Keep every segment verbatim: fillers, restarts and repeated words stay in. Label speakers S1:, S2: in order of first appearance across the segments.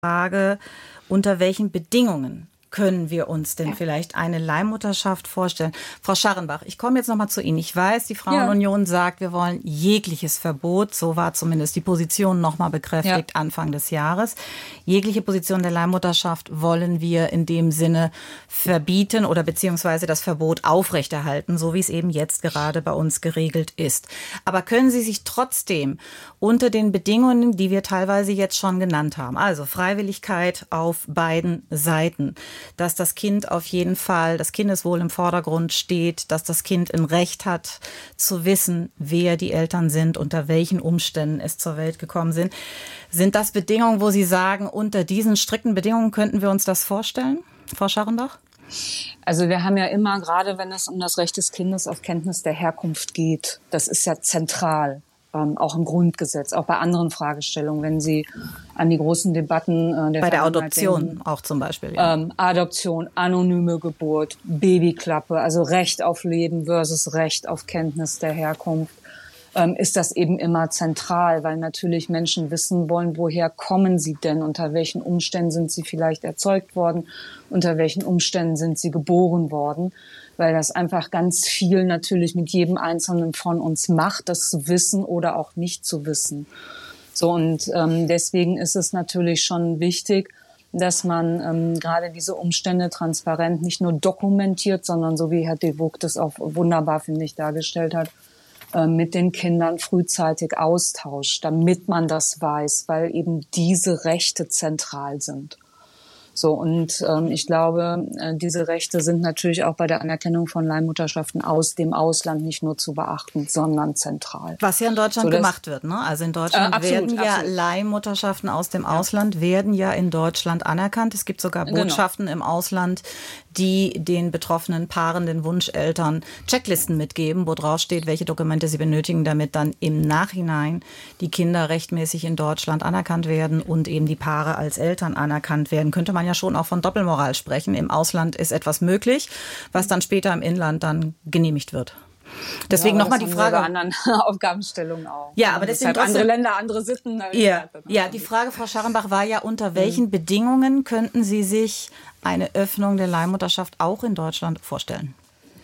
S1: Frage, unter welchen Bedingungen können wir uns denn vielleicht eine Leihmutterschaft vorstellen? Frau Scharrenbach, ich komme jetzt noch mal zu Ihnen. Ich weiß, die Frauenunion ja. sagt, wir wollen jegliches Verbot. So war zumindest die Position noch mal bekräftigt ja. Anfang des Jahres. Jegliche Position der Leihmutterschaft wollen wir in dem Sinne verbieten oder beziehungsweise das Verbot aufrechterhalten, so wie es eben jetzt gerade bei uns geregelt ist. Aber können Sie sich trotzdem unter den Bedingungen, die wir teilweise jetzt schon genannt haben, also Freiwilligkeit auf beiden Seiten, dass das Kind auf jeden Fall, das Kindeswohl im Vordergrund steht, dass das Kind ein Recht hat, zu wissen, wer die Eltern sind, unter welchen Umständen es zur Welt gekommen sind. Sind das Bedingungen, wo Sie sagen, unter diesen strikten Bedingungen könnten wir uns das vorstellen, Frau Scharrenbach?
S2: Also wir haben ja immer, gerade wenn es um das Recht des Kindes auf Kenntnis der Herkunft geht, das ist ja zentral. Ähm, auch im Grundgesetz, auch bei anderen Fragestellungen, wenn Sie an die großen Debatten äh, der
S1: bei der Adoption denken, auch zum Beispiel. Ja.
S2: Ähm, Adoption, anonyme Geburt, Babyklappe, also Recht auf Leben versus Recht auf Kenntnis der Herkunft, ähm, ist das eben immer zentral, weil natürlich Menschen wissen wollen, woher kommen sie denn, unter welchen Umständen sind sie vielleicht erzeugt worden, unter welchen Umständen sind sie geboren worden. Weil das einfach ganz viel natürlich mit jedem Einzelnen von uns macht, das zu wissen oder auch nicht zu wissen. So, und ähm, deswegen ist es natürlich schon wichtig, dass man ähm, gerade diese Umstände transparent nicht nur dokumentiert, sondern so wie Herr de Vogt das auch wunderbar, finde ich, dargestellt hat, äh, mit den Kindern frühzeitig austauscht, damit man das weiß, weil eben diese Rechte zentral sind. So, und ähm, ich glaube, äh, diese Rechte sind natürlich auch bei der Anerkennung von Leihmutterschaften aus dem Ausland nicht nur zu beachten, sondern zentral.
S1: Was ja in Deutschland so, gemacht wird, ne? Also in Deutschland äh, absolut, werden ja absolut. Leihmutterschaften aus dem ja. Ausland werden ja in Deutschland anerkannt. Es gibt sogar Botschaften genau. im Ausland, die den betroffenen Paaren, den Wunscheltern Checklisten mitgeben, wo drauf steht, welche Dokumente sie benötigen, damit dann im Nachhinein die Kinder rechtmäßig in Deutschland anerkannt werden und eben die Paare als Eltern anerkannt werden. Könnte man ja schon auch von Doppelmoral sprechen. Im Ausland ist etwas möglich, was dann später im Inland dann genehmigt wird. Deswegen ja, nochmal die Frage.
S2: Bei anderen Aufgabenstellungen auch.
S1: Ja, aber deswegen
S2: deshalb andere Länder, andere Sitten.
S1: Ja, ja, die Frage, Frau Scharrenbach, war ja, unter welchen mhm. Bedingungen könnten Sie sich eine Öffnung der Leihmutterschaft auch in Deutschland vorstellen?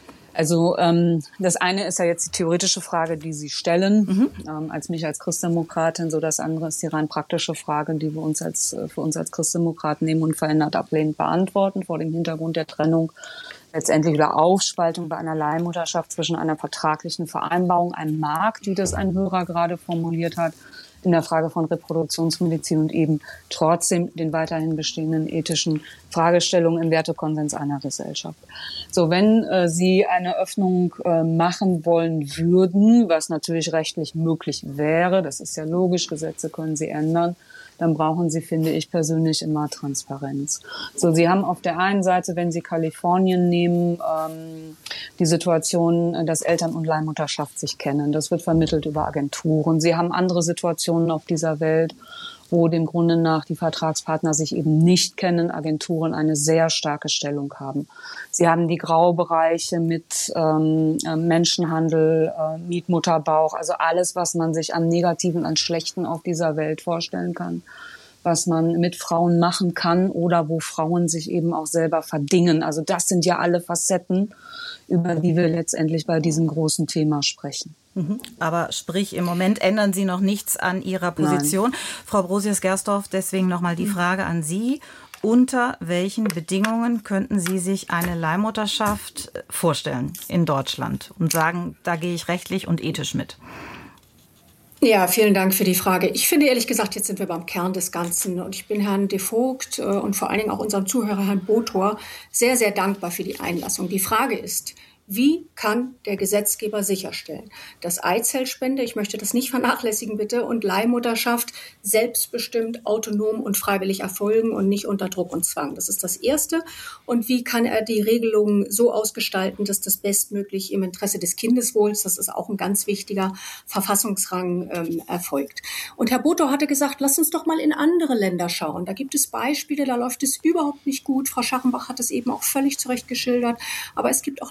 S2: Also ähm, das eine ist ja jetzt die theoretische Frage, die Sie stellen, mhm. ähm, als mich als Christdemokratin. So, das andere ist die rein praktische Frage, die wir uns als für uns als Christdemokraten nehmen und verändert ablehnend beantworten vor dem Hintergrund der Trennung letztendlich oder Aufspaltung bei einer Leihmutterschaft zwischen einer vertraglichen Vereinbarung, einem Markt, wie das ein Hörer gerade formuliert hat, in der Frage von Reproduktionsmedizin und eben trotzdem den weiterhin bestehenden ethischen Fragestellungen im Wertekonsens einer Gesellschaft. So, wenn äh, Sie eine Öffnung äh, machen wollen würden, was natürlich rechtlich möglich wäre, das ist ja logisch, Gesetze können Sie ändern, dann brauchen Sie, finde ich persönlich, immer Transparenz. So, Sie haben auf der einen Seite, wenn Sie Kalifornien nehmen, ähm, die Situation, dass Eltern und Leihmutterschaft sich kennen. Das wird vermittelt über Agenturen. Sie haben andere Situationen auf dieser Welt, wo dem Grunde nach die Vertragspartner sich eben nicht kennen, Agenturen eine sehr starke Stellung haben. Sie haben die Graubereiche mit ähm, Menschenhandel, äh, Mietmutterbauch, also alles, was man sich an Negativen, an Schlechten auf dieser Welt vorstellen kann, was man mit Frauen machen kann oder wo Frauen sich eben auch selber verdingen. Also das sind ja alle Facetten, über die wir letztendlich bei diesem großen Thema sprechen.
S1: Aber sprich, im Moment ändern Sie noch nichts an Ihrer Position. Nein. Frau Brosius-Gersdorf, deswegen nochmal die Frage an Sie. Unter welchen Bedingungen könnten Sie sich eine Leihmutterschaft vorstellen in Deutschland und sagen, da gehe ich rechtlich und ethisch mit?
S3: Ja, vielen Dank für die Frage. Ich finde ehrlich gesagt, jetzt sind wir beim Kern des Ganzen. Und ich bin Herrn de Vogt und vor allen Dingen auch unserem Zuhörer, Herrn Botor, sehr, sehr dankbar für die Einlassung. Die Frage ist, wie kann der Gesetzgeber sicherstellen, dass Eizellspende, ich möchte das nicht vernachlässigen bitte, und Leihmutterschaft selbstbestimmt, autonom und freiwillig erfolgen und nicht unter Druck und Zwang? Das ist das Erste. Und wie kann er die Regelungen so ausgestalten, dass das bestmöglich im Interesse des Kindeswohls, das ist auch ein ganz wichtiger Verfassungsrang, ähm, erfolgt? Und Herr Botor hatte gesagt, lass uns doch mal in andere Länder schauen. Da gibt es Beispiele, da läuft es überhaupt nicht gut. Frau Scharrenbach hat es eben auch völlig zu Recht geschildert. Aber es gibt auch Länder,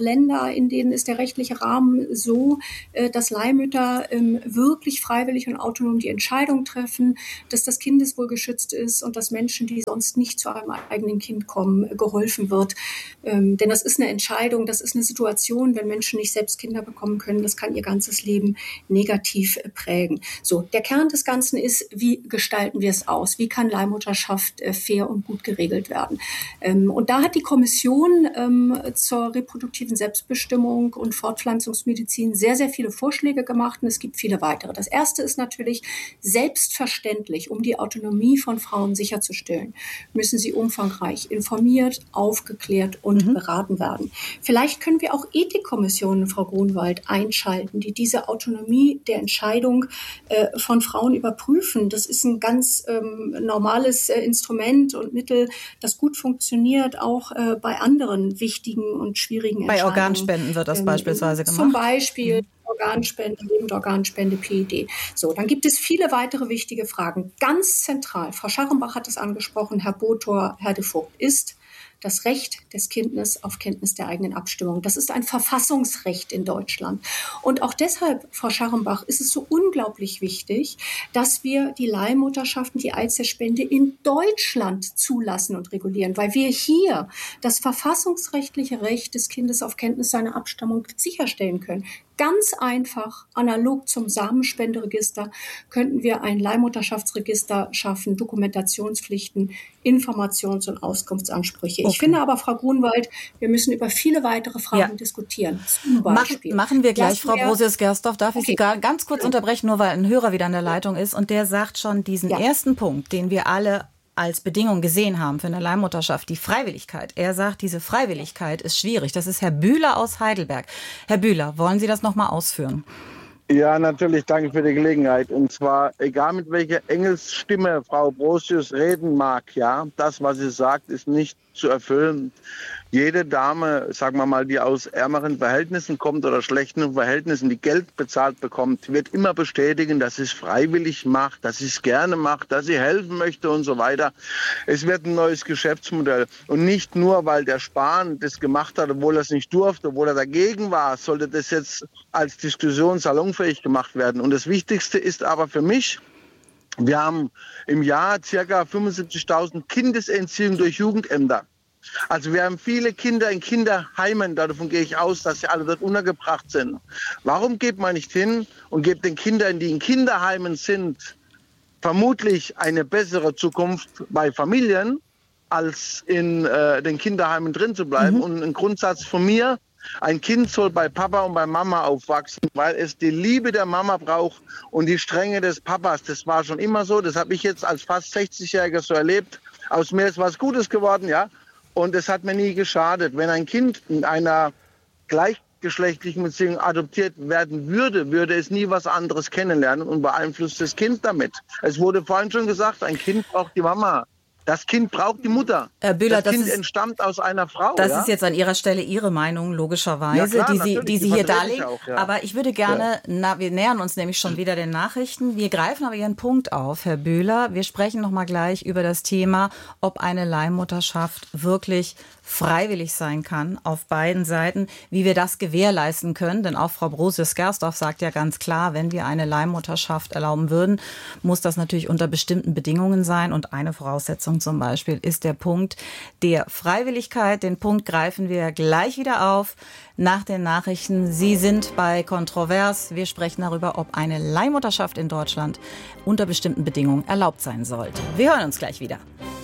S3: Länder, in denen ist der rechtliche Rahmen so, dass Leihmütter wirklich freiwillig und autonom die Entscheidung treffen, dass das Kindeswohl geschützt ist und dass Menschen, die sonst nicht zu einem eigenen Kind kommen, geholfen wird. Denn das ist eine Entscheidung, das ist eine Situation, wenn Menschen nicht selbst Kinder bekommen können, das kann ihr ganzes Leben negativ prägen. So, der Kern des Ganzen ist, wie gestalten wir es aus? Wie kann Leihmutterschaft fair und gut geregelt werden? Und da hat die Kommission ähm, zur reproduktiven Selbstbestimmung und Fortpflanzungsmedizin sehr, sehr viele Vorschläge gemacht und es gibt viele weitere. Das erste ist natürlich selbstverständlich, um die Autonomie von Frauen sicherzustellen, müssen sie umfangreich informiert, aufgeklärt und mhm. beraten werden. Vielleicht können wir auch Ethikkommissionen, Frau Grunwald, einschalten, die diese Autonomie der Entscheidung äh, von Frauen überprüfen. Das ist ein ganz ähm, normales äh, Instrument und Mittel, das gut funktioniert, auch äh, bei anderen wichtigen und schwierigen Entscheidungen.
S1: Bei Organspenden wird das ähm, beispielsweise gemacht.
S3: Zum Beispiel mhm. Organspende, Lebendorganspende, P E D. So, dann gibt es viele weitere wichtige Fragen. Ganz zentral, Frau Scharrenbach hat es angesprochen, Herr Bothor, Herr de Vogt, ist das Recht des Kindes auf Kenntnis der eigenen Abstimmung. Das ist ein Verfassungsrecht in Deutschland. Und auch deshalb, Frau Scharrenbach, ist es so unglaublich wichtig, dass wir die Leihmutterschaften, die Eizellspende in Deutschland zulassen und regulieren, weil wir hier das verfassungsrechtliche Recht des Kindes auf Kenntnis seiner Abstammung sicherstellen können. Ganz einfach, analog zum Samenspenderegister, könnten wir ein Leihmutterschaftsregister schaffen, Dokumentationspflichten, Informations- und Auskunftsansprüche. Okay. Ich finde aber, Frau Grunwald, wir müssen über viele weitere Fragen ja. diskutieren. Zum Beispiel.
S1: Mach, machen wir gleich, Frau Brosius-Gersdorf. Darf ich okay. Sie gar, ganz kurz ja. unterbrechen, nur weil ein Hörer wieder an der Leitung ist und der sagt schon diesen ja. ersten Punkt, den wir alle als Bedingung gesehen haben für eine Leihmutterschaft, die Freiwilligkeit. Er sagt, diese Freiwilligkeit ist schwierig. Das ist Herr Bühler aus Heidelberg. Herr Bühler, wollen Sie das noch mal ausführen?
S4: Ja, natürlich, danke für die Gelegenheit. Und zwar, egal mit welcher Engelsstimme Frau Brosius reden mag, ja, das, was sie sagt, ist nicht zu erfüllen. Jede Dame, sagen wir mal, die aus ärmeren Verhältnissen kommt oder schlechten Verhältnissen, die Geld bezahlt bekommt, wird immer bestätigen, dass sie es freiwillig macht, dass sie es gerne macht, dass sie helfen möchte und so weiter. Es wird ein neues Geschäftsmodell. Und nicht nur, weil der Spahn das gemacht hat, obwohl er es nicht durfte, obwohl er dagegen war, sollte das jetzt als Diskussion salonfähig gemacht werden. Und das Wichtigste ist aber für mich, wir haben im Jahr ca. fünfundsiebzigtausend Kindesentziehungen durch Jugendämter. Also wir haben viele Kinder in Kinderheimen, davon gehe ich aus, dass sie alle dort untergebracht sind. Warum geht man nicht hin und gibt den Kindern, die in Kinderheimen sind, vermutlich eine bessere Zukunft bei Familien, als in äh, den Kinderheimen drin zu bleiben? Mhm. Und ein Grundsatz von mir, ein Kind soll bei Papa und bei Mama aufwachsen, weil es die Liebe der Mama braucht und die Strenge des Papas. Das war schon immer so, das habe ich jetzt als fast sechzigjähriger so erlebt. Aus mir ist was Gutes geworden, ja. Und es hat mir nie geschadet. Wenn ein Kind in einer gleichgeschlechtlichen Beziehung adoptiert werden würde, würde es nie was anderes kennenlernen und beeinflusst das Kind damit. Es wurde vorhin schon gesagt, ein Kind braucht die Mama. Das Kind braucht die Mutter.
S1: Herr Bühler,
S4: das Kind
S1: das ist,
S4: entstammt aus einer Frau.
S1: Das
S4: ja?
S1: ist jetzt an Ihrer Stelle Ihre Meinung, logischerweise,
S4: ja, klar,
S1: die Sie, die Sie hier darlegen.
S4: Auch, ja.
S1: Aber ich würde gerne, na, wir nähern uns nämlich schon wieder den Nachrichten. Wir greifen aber Ihren Punkt auf, Herr Bühler. Wir sprechen noch mal gleich über das Thema, ob eine Leihmutterschaft wirklich freiwillig sein kann auf beiden Seiten, wie wir das gewährleisten können. Denn auch Frau Brosius-Gersdorf sagt ja ganz klar, wenn wir eine Leihmutterschaft erlauben würden, muss das natürlich unter bestimmten Bedingungen sein. Und eine Voraussetzung zum Beispiel ist der Punkt der Freiwilligkeit. Den Punkt greifen wir gleich wieder auf nach den Nachrichten. Sie sind bei Kontrovers. Wir sprechen darüber, ob eine Leihmutterschaft in Deutschland unter bestimmten Bedingungen erlaubt sein sollte. Wir hören uns gleich wieder.